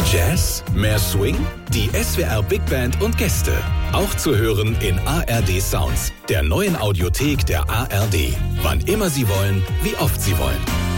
Jazz? Mehr Swing? Die SWR Big Band und Gäste. Auch zu hören in ARD Sounds, der neuen Audiothek der ARD. Wann immer Sie wollen, wie oft Sie wollen.